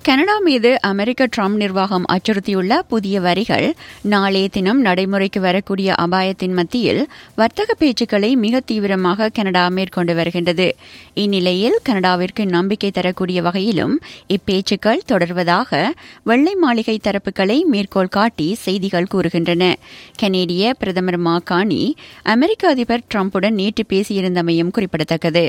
Canada மீது அமெரிக்க Trump நிர்வாகம் அச்சுறுத்தியுள்ள புதிய வரிகள் நாளைய தினம் நடைமுறைக்கு வரக்கூடிய அபாயத்தின் மத்தியில் வர்த்தக பேச்சுக்களை மிக தீவிரமாக கனடா மேற்கொண்டு வருகின்றது. இந்நிலையில் கனடாவிற்கு நம்பிக்கை தரக்கூடிய வகையிலும் இப்பேச்சுக்கள் தொடர்வதாக வெள்ளை மாளிகை தரப்புகளை மேற்கோள் காட்டி செய்திகள் கூறுகின்றன. கனேடிய பிரதமர் மாகாணி அமெரிக்க அதிபர் ட்ரம்புடன் நேற்று பேசியிருந்தமையும் குறிப்பிடத்தக்கது.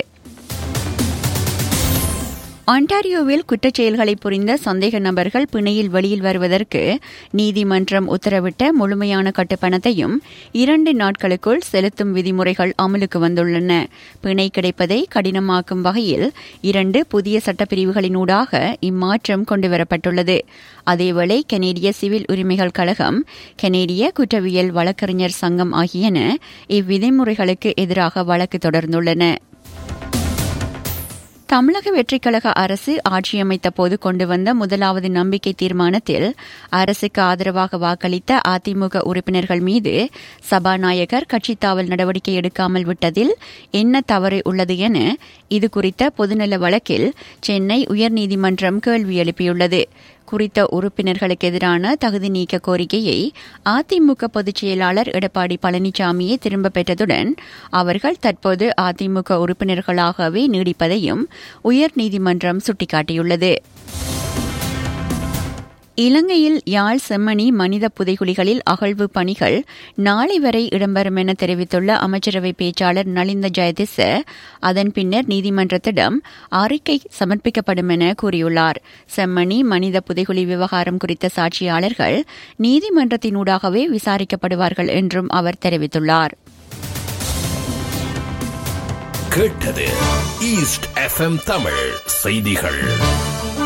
ஆன்டாரியோவில் குற்றச்செயல்களை புரிந்த சந்தேக நபர்கள் பிணையில் வெளியில் வருவதற்கு நீதிமன்றம் உத்தரவிட்ட முழுமையான கட்டுப்பணத்தையும் 2 நாட்களுக்குள் செலுத்தும் விதிமுறைகள் அமலுக்கு வந்துள்ளன. பிணை கிடைப்பதை கடினமாக்கும் வகையில் 2 புதிய சட்டப்பிரிவுகளினூடாக இம்மாற்றம் கொண்டுவரப்பட்டுள்ளது. அதேவேளை கனேடிய சிவில் உரிமைகள் கழகம், கனேடிய குற்றவியல் வழக்கறிஞர் சங்கம் ஆகியன இவ்விதிமுறைகளுக்கு எதிராக வழக்கு தொடர்ந்துள்ளன. தமிழக வெற்றிக்கழக அரசு ஆட்சியமைத்த போது கொண்டு வந்த முதலாவது நம்பிக்கை தீர்மானத்தில் அரசுக்கு ஆதரவாக வாக்களித்த அதிமுக உறுப்பினர்கள் மீது சபாநாயகர் கட்சித்தாவல் நடவடிக்கை எடுக்காமல் விட்டதில் என்ன தவறு உள்ளது என இதுகுறித்த பொதுநல வழக்கில் சென்னை உயர்நீதிமன்றம் கேள்வி எழுப்பியுள்ளது. குறித்த உறுப்பினர்களுக்கு எதிரான தகுதி நீக்க கோரிக்கையை அதிமுக பொதுச் செயலாளர் எடப்பாடி பழனிசாமியை திரும்பப் பெற்றதுடன் அவர்கள் தற்போது அதிமுக உறுப்பினர்களாகவே நீடிப்பதையும் உயர்நீதிமன்றம் சுட்டிக்காட்டியுள்ளது. இலங்கையில் யாழ் செம்மணி மனித புதைகுழிகளில் அகழ்வு பணிகள் நாளை வரை இடம்பெறும் என தெரிவித்துள்ள அமைச்சரவை பேச்சாளர் நலிந்த ஜெயதிச அதன் பின்னர் நீதிமன்றத்திடம் அறிக்கை சமர்ப்பிக்கப்படும் என கூறியுள்ளார். செம்மணி மனித புதைகுழி விவகாரம் குறித்த சாட்சியாளர்கள் நீதிமன்றத்தினூடாகவே விசாரிக்கப்படுவார்கள் என்றும் அவர் தெரிவித்துள்ளார். கேட்டது ஈஸ்ட் எஃப்எம் தமிழ் செய்திகள்.